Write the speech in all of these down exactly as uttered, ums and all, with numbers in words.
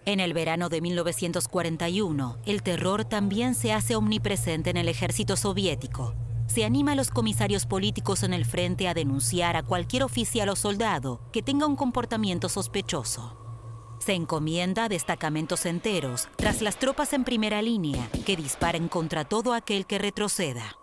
En el verano de mil novecientos cuarenta y uno, el terror también se hace omnipresente en el ejército soviético. Se anima a los comisarios políticos en el frente a denunciar a cualquier oficial o soldado que tenga un comportamiento sospechoso. Se encomienda a destacamentos enteros, tras las tropas en primera línea, que disparen contra todo aquel que retroceda.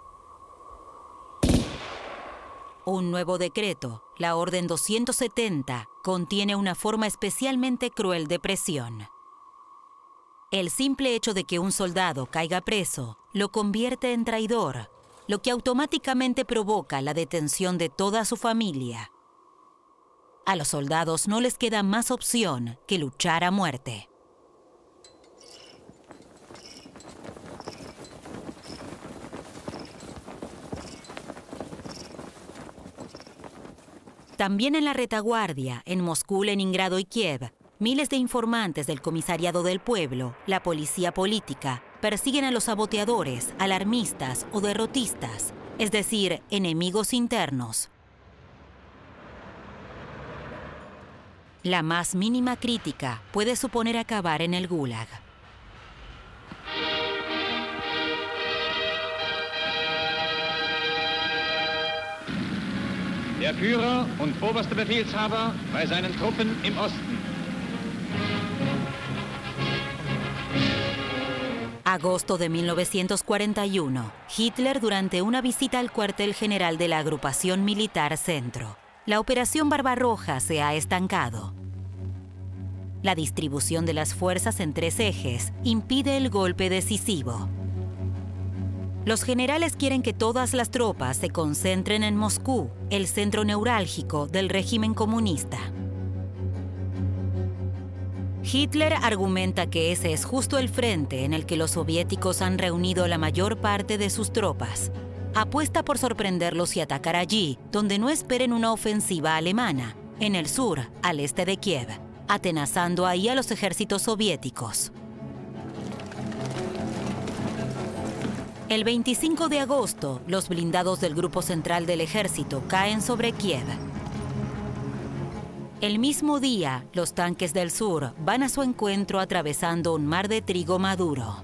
Un nuevo decreto, la Orden doscientos setenta, contiene una forma especialmente cruel de presión. El simple hecho de que un soldado caiga preso lo convierte en traidor, lo que automáticamente provoca la detención de toda su familia. A los soldados no les queda más opción que luchar a muerte. También en la retaguardia, en Moscú, Leningrado y Kiev, miles de informantes del Comisariado del Pueblo, la policía política, persiguen a los saboteadores, alarmistas o derrotistas, es decir, enemigos internos. La más mínima crítica puede suponer acabar en el Gulag. Der Führer und oberste Befehlshaber bei seinen Truppen im Osten. Agosto de mil novecientos cuarenta y uno. Hitler durante una visita al cuartel general de la agrupación militar Centro. La operación Barbarroja se ha estancado. La distribución de las fuerzas en tres ejes impide el golpe decisivo. Los generales quieren que todas las tropas se concentren en Moscú, el centro neurálgico del régimen comunista. Hitler argumenta que ese es justo el frente en el que los soviéticos han reunido la mayor parte de sus tropas. Apuesta por sorprenderlos y atacar allí, donde no esperen una ofensiva alemana, en el sur, al este de Kiev, atenazando ahí a los ejércitos soviéticos. El veinticinco de agosto, los blindados del Grupo Central del Ejército caen sobre Kiev. El mismo día, los tanques del sur van a su encuentro atravesando un mar de trigo maduro.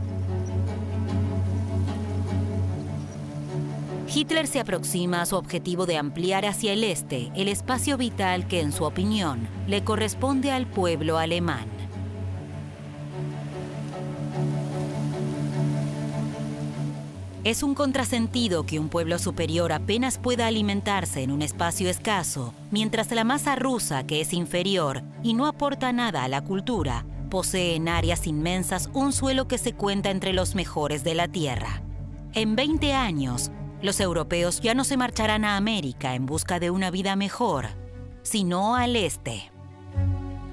Hitler se aproxima a su objetivo de ampliar hacia el este el espacio vital que, en su opinión, le corresponde al pueblo alemán. Es un contrasentido que un pueblo superior apenas pueda alimentarse en un espacio escaso, mientras la masa rusa, que es inferior y no aporta nada a la cultura, posee en áreas inmensas un suelo que se cuenta entre los mejores de la Tierra. En veinte años, los europeos ya no se marcharán a América en busca de una vida mejor, sino al este.